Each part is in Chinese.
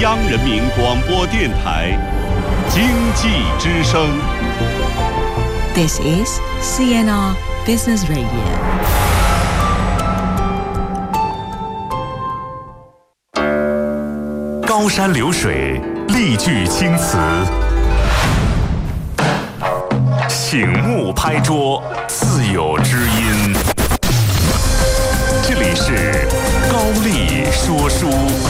央人民广播电台经济之声。 This is CNR Business Radio。 高山流水，丽句青词，醒目拍桌，自有知音。这里是高丽说书。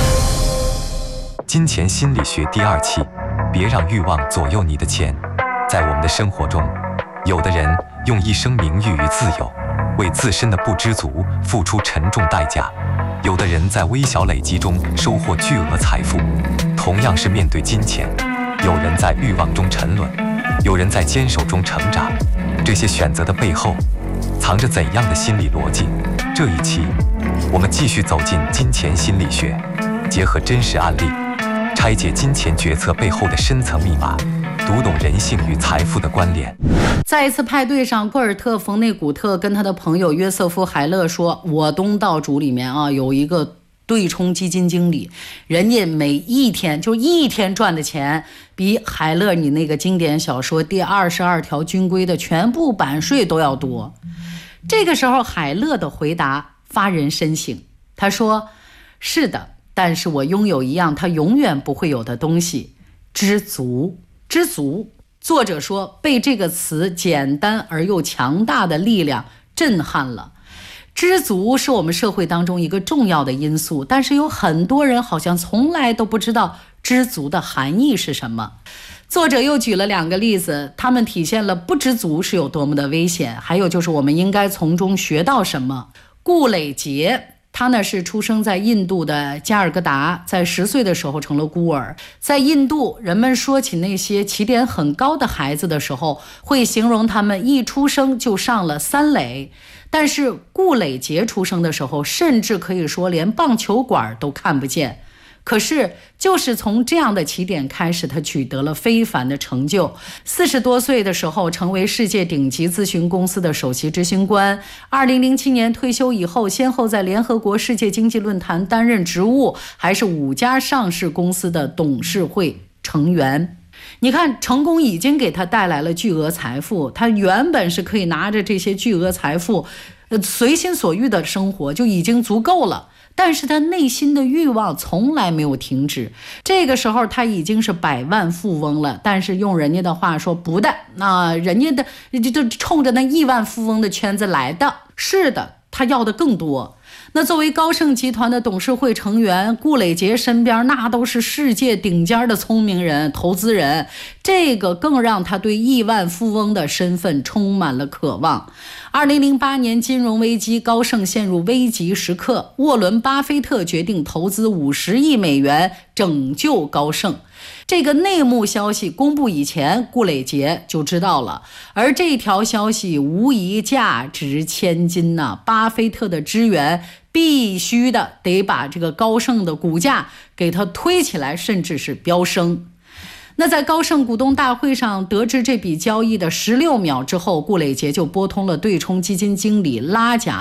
金钱心理学第2期，别让欲望左右你的钱。在我们的生活中，有的人用一生名誉与自由，为自身的不知足付出沉重代价；有的人在微小累积中收获巨额财富。同样是面对金钱，有人在欲望中沉沦，有人在坚守中成长。这些选择的背后，藏着怎样的心理逻辑？这一期，我们继续走进金钱心理学，结合真实案例，拆解金钱决策背后的深层密码，读懂人性与财富的关联。 在一次派对上，科尔特·冯内古特跟他的朋友约瑟夫·海勒说，我东道主里面有一个对冲基金经理，人家每一天赚的钱比海勒你那个经典小说第22条军规的全部版税都要多。这个时候海勒的回答发人深省，他说，是的，但是我拥有一样他永远不会有的东西，知足。知足，作者说被这个词简单而又强大的力量震撼了。知足是我们社会当中一个重要的因素，但是有很多人好像从来都不知道知足的含义是什么。作者又举了2个例子，他们体现了不知足是有多么的危险，还有就是我们应该从中学到什么。顾磊杰，他呢是出生在印度的加尔各答，在10岁的时候成了孤儿。在印度，人们说起那些起点很高的孩子的时候，会形容他们一出生就上了3垒。但是顾磊杰出生的时候，甚至可以说连棒球馆都看不见。可是就是从这样的起点开始，他取得了非凡的成就。40多岁的时候成为世界顶级咨询公司的首席执行官。2007年退休以后，先后在联合国世界经济论坛担任职务，还是5家上市公司的董事会成员。你看，成功已经给他带来了巨额财富，他原本是可以拿着这些巨额财富随心所欲的生活就已经足够了，但是他内心的欲望从来没有停止。这个时候他已经是百万富翁了，但是用人家的话说，不的，那人家的就冲着那亿万富翁的圈子来的。是的，他要的更多。那作为高盛集团的董事会成员，顾磊杰身边那都是世界顶尖的聪明人、投资人，这个更让他对亿万富翁的身份充满了渴望。2008年金融危机，高盛陷入危急时刻，沃伦·巴菲特决定投资50亿美元拯救高盛。这个内幕消息公布以前，顾磊杰就知道了，而这条消息无疑价值千金呐！巴菲特的支援必须的得把这个高盛的股价给它推起来，甚至是飙升。那在高盛股东大会上得知这笔交易的16秒之后，顾磊杰就拨通了对冲基金经理拉贾